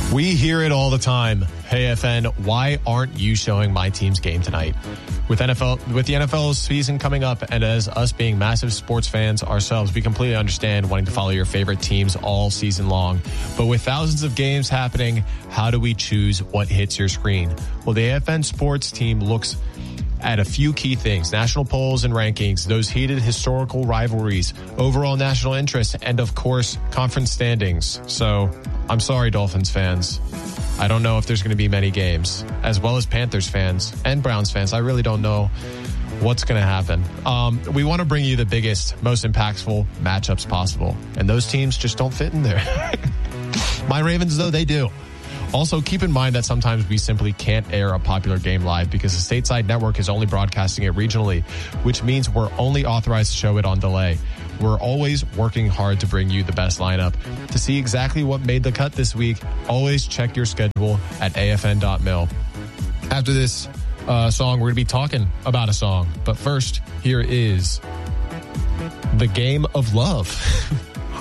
We hear it all the time. Hey, FN, why aren't you showing my team's game tonight? With the NFL season coming up, and as us being massive sports fans ourselves, we completely understand wanting to follow your favorite teams all season long. But with thousands of games happening, how do we choose what hits your screen? Well, the AFN sports team looks at a few key things: national polls and rankings, those heated historical rivalries, overall national interest, and of course, conference standings. So I'm sorry, Dolphins fans. I don't know if there's going to be many games, as well as Panthers fans and Browns fans. I really don't know what's going to happen. We want to bring you the biggest, most impactful matchups possible, and those teams just don't fit in there. My Ravens, though, they do. Also, keep in mind that sometimes we simply can't air a popular game live because the Stateside Network is only broadcasting it regionally, which means we're only authorized to show it on delay. We're always working hard to bring you the best lineup. To see exactly what made the cut this week, always check your schedule at afn.mil. After this song, we're going to be talking about a song. But first, here is The Game of Love.